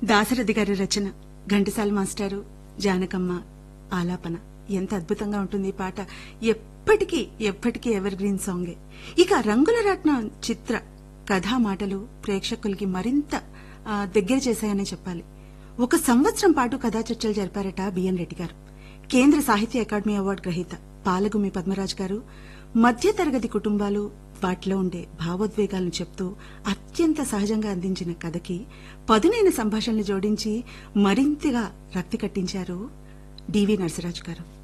దాశరథి గారి రచన, ఘంటసాల మాస్టారు, జానకమ్మ ఆలాపన ఎంత అద్భుతంగా ఉంటుంది ఈ పాట. ఎప్పటికీ ఎవర్ గ్రీన్ సాంగే. ఇక రంగుల రత్నం చిత్ర కథా మాటలు ప్రేక్షకులకి మరింత దగ్గర చేశాయనే చెప్పాలి. 1 సంవత్సరం పాటు కథా చర్చలు జరిపారట బిఎన్ రెడ్డి గారు. కేంద్ర సాహిత్య అకాడమీ అవార్డు గ్రహీత పాలగుమి పద్మరాజ్ గారు మధ్యతరగతి కుటుంబాలు, వాటిలో ఉండే భావోద్వేగాలను చెప్తూ అత్యంత సహజంగా అందించిన కథకి పదునైన సంభాషణలు జోడించి మరింతగా రక్తి కట్టించారు డివి నరసరాజు గారు.